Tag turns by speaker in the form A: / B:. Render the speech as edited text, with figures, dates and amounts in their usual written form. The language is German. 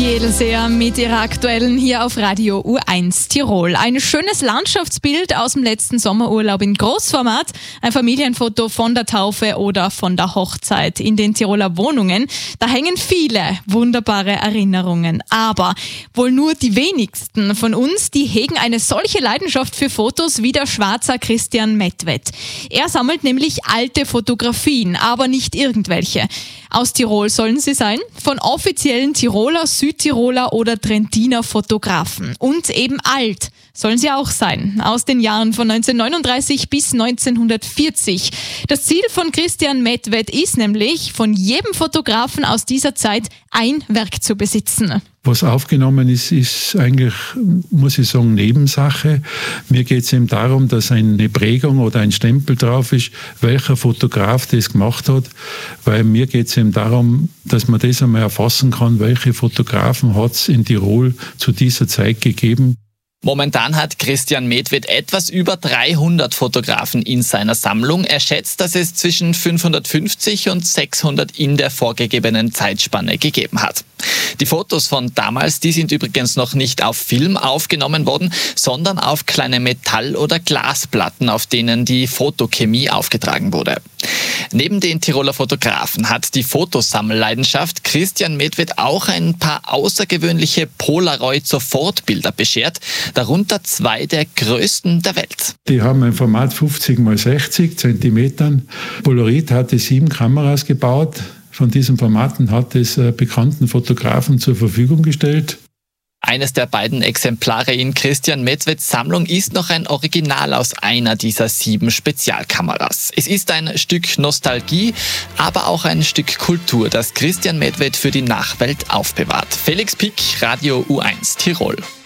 A: Jedelseer mit ihrer aktuellen hier auf Radio U1 Tirol. Ein schönes Landschaftsbild aus dem letzten Sommerurlaub in Großformat, ein Familienfoto von der Taufe oder von der Hochzeit in den Tiroler Wohnungen. Da hängen viele wunderbare Erinnerungen. Aber wohl nur die wenigsten von uns, die hegen eine solche Leidenschaft für Fotos wie der Schwarzer Christian Medved. Er sammelt nämlich alte Fotografien, aber nicht irgendwelche. Aus Tirol sollen sie sein, von offiziellen Tiroler, Südtiroler oder Trentiner Fotografen. Und eben alt sollen sie auch sein, aus den Jahren von 1939 bis 1940. Das Ziel von Christian Medved ist nämlich, von jedem Fotografen aus dieser Zeit ein Werk zu besitzen.
B: Was aufgenommen ist, ist eigentlich, muss ich sagen, Nebensache. Mir geht es eben darum, dass eine Prägung oder ein Stempel drauf ist, welcher Fotograf das gemacht hat. Weil mir geht es eben darum, dass man das einmal erfassen kann, welche Fotografen hat es in Tirol zu dieser Zeit gegeben.
C: Momentan hat Christian Medved etwas über 300 Fotografen in seiner Sammlung. Er schätzt, dass es zwischen 550 und 600 in der vorgegebenen Zeitspanne gegeben hat. Die Fotos von damals, die sind übrigens noch nicht auf Film aufgenommen worden, sondern auf kleine Metall- oder Glasplatten, auf denen die Fotochemie aufgetragen wurde. Neben den Tiroler Fotografen hat die Fotosammelleidenschaft Christian Medved auch ein paar außergewöhnliche Polaroid-Sofortbilder beschert, darunter 2 der größten der Welt.
B: Die haben ein Format 50 x 60 Zentimetern. Polaroid hatte 7 Kameras gebaut. Von diesen Formaten hat es bekannten Fotografen zur Verfügung gestellt.
C: Eines der beiden Exemplare in Christian Medveds Sammlung ist noch ein Original aus einer dieser 7 Spezialkameras. Es ist ein Stück Nostalgie, aber auch ein Stück Kultur, das Christian Medved für die Nachwelt aufbewahrt. Felix Pick, Radio U1 Tirol.